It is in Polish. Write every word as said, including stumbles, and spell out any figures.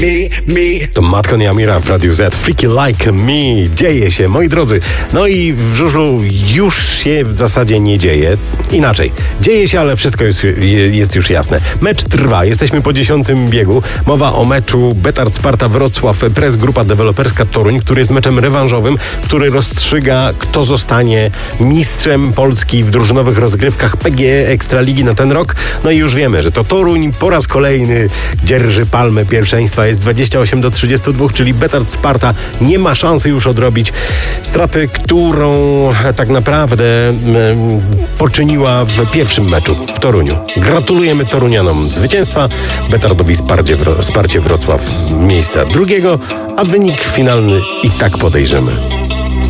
To Matko Niejamira w Radiu Z. Freaky Like Me. Dzieje się, moi drodzy. No i w żużlu już się w zasadzie nie dzieje. Inaczej. Dzieje się, ale wszystko jest, jest już jasne. Mecz trwa. Jesteśmy po dziesiątym biegu. Mowa o meczu Betard Sparta Wrocław Press Grupa Deweloperska Toruń, który jest meczem rewanżowym, który rozstrzyga, kto zostanie mistrzem Polski w drużynowych rozgrywkach P G E Ekstraligi na ten rok. No i już wiemy, że to Toruń po raz kolejny dzierży palmę pierwszeństwa. Jest dwadzieścia osiem do trzydziestu dwóch, czyli Betard Sparta nie ma szansy już odrobić straty, którą tak naprawdę poczyniła w pierwszym meczu w Toruniu. Gratulujemy Torunianom zwycięstwa, Betardowi Sparcie, Sparcie Wrocław miejsca drugiego, a wynik finalny i tak podejrzymy.